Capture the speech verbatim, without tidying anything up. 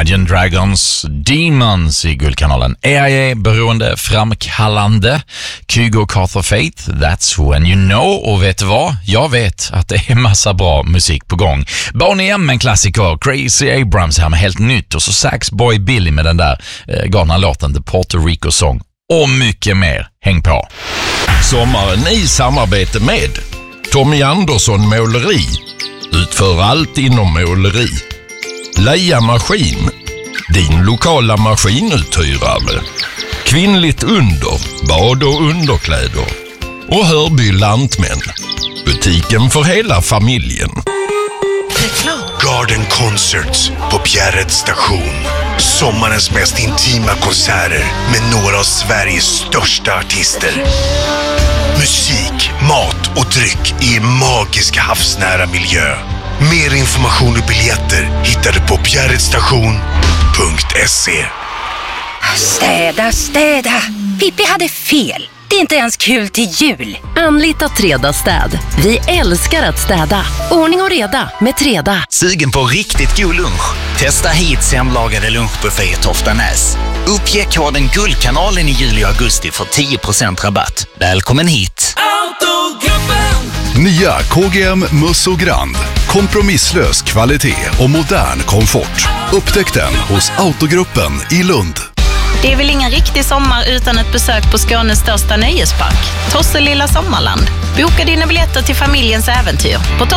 Imagine Dragons Demons i Guldkanalen. A I A, beroende framkallande. Kygo Carter Faith, That's When You Know. Och vet du vad? Jag vet att det är massa bra musik på gång. Boney M med en klassiker, Crazy Abrams här med helt nytt. Och så Saxboy Billy med den där eh, galna låten The Puerto Rico Song. Och mycket mer. Häng på. Sommaren i samarbete med Tommy Andersson Måleri. Utför allt inom måleri. Leia Maskin, din lokala maskinuthyrare. Kvinnligt under, bad och underkläder. Och Hörby Lantmän, butiken för hela familjen. Garden Concerts på Bjärred station. Sommarens mest intima konserter med några av Sveriges största artister. Musik, mat och dryck i en magisk havsnära miljö. Mer information och biljetter hittar du på bjärredstation punkt se. Städa, städa. Pippi hade fel. Det är inte ens kul till jul. Anlita Treda städ. Vi älskar att städa. Ordning och reda med Treda. Sugen på riktigt god lunch? Testa hit hemlagade lunchbuffé i Toftanäs. Uppge koden Guldkanalen i juli och augusti för tio procent rabatt. Välkommen hit! Autogruppen! Nya K G M Musso Grand. Kompromisslös kvalitet och modern komfort. Upptäck den hos Autogruppen i Lund. Det är väl ingen riktig sommar utan ett besök på Skånes största nöjespark, Tosselilla Sommarland. Boka dina biljetter till familjens äventyr på